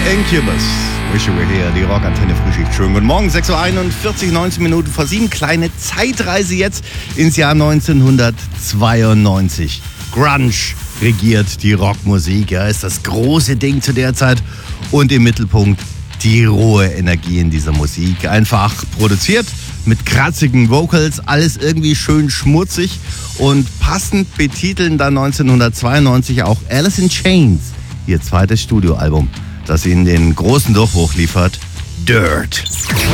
Incubus. Wish You Were Here, die Rockantenne Frühschicht. Schönen guten Morgen, 6.41 Uhr, 19 Minuten vor 7. Kleine Zeitreise jetzt ins Jahr 1992. Grunge regiert die Rockmusik, ja, ist das große Ding zu der Zeit. Und im Mittelpunkt die rohe Energie in dieser Musik. Einfach produziert mit kratzigen Vocals, alles irgendwie schön schmutzig. Und passend betiteln dann 1992 auch Alice in Chains, ihr zweites Studioalbum, das ihnen den großen Durchbruch liefert, Dirt.